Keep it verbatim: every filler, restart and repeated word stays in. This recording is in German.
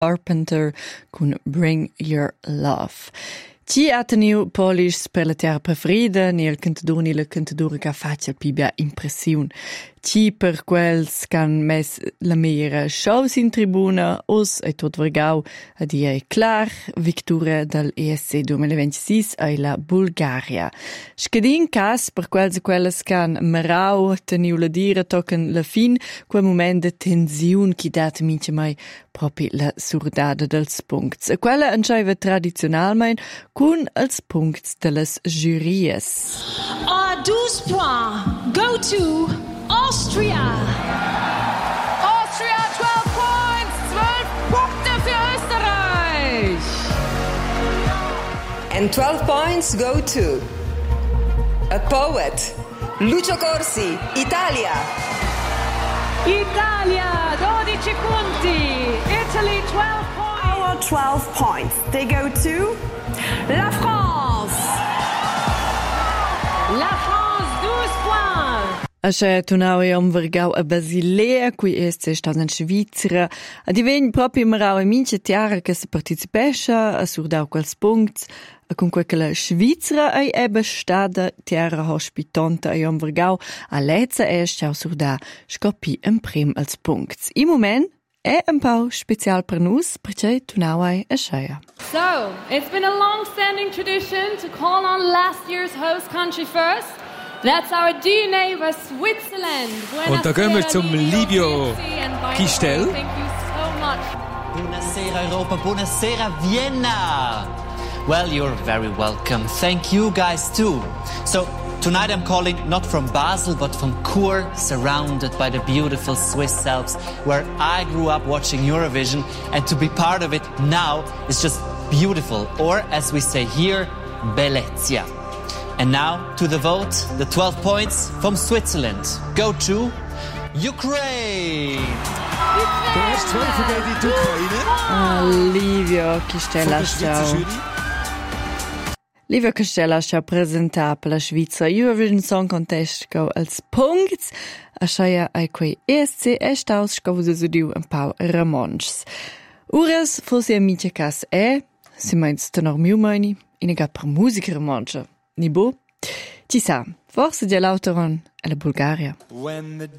Carpenter con Bring Your Love. Ci ha teniu Polish per la terra preferida, ni il cantador ni la cantadora che faccia pibia impression. Ci per quels can mes la meira shows in tribuna, os e tot vergau a dire clar, victoria del E S C duemilaventisei e la Bulgaria. Scadin cas per quels e quelles can merau teniu la dire tocken la fin, quel moment de tensiun chi dat mince mai propi la surdada dels punkts. E quella anceiva tradizionalmein cun als punkts de las juries. A douze points go to Austria. Austria, twelve points, zwölf Punkte für Österreich. And twelve points go to a poet, Lucio Corsi, Italia. Italia, dodici punti. Italy, twelve points. Our twelve points, they go to La France. La France, douze points. Asce tunau e om vergau a Basilea, qui es se stas in Svizra, a divegn propi marau e mince tiara che se participescha a surdau quels punkts, a con quel che la Svizra ei ebbe stada tiara hospitonta e om vergau a lezza es ciao surda scopi en prim als punkts. I moment è un po' special per nus, perché tunau ei a sceia. So, it's been a long-standing tradition to call on last year's host country first. That's our dear neighbor Switzerland. Und da gehen wir zum Livio Gistel. Thank you so much. Buonasera Europa, buonasera Vienna. Well, you're very welcome. Thank you guys too. So, tonight I'm calling not from Basel, but from Chur, surrounded by the beautiful Swiss Alps, where I grew up watching Eurovision, and to be part of it now is just beautiful, or as we say here, bellezia. And now, to the vote, the twelve points from Switzerland go to Ukraine! Der erste zwölf geht in die Ukraine. Ah, Livio Chistella, ciao. Livio Chistella, ciao, presenta per la Svizzera Eurovision Song Contest go als punkts. A sceia ai quei E S C e staus scovusa su diu un pau ramonschs. Ures, forse a mitja cas è, si meins tenor miu meini, ina ga per musica ramoncha. Ni bo? Ci sa, forse di l'autoron alla Bulgaria. When the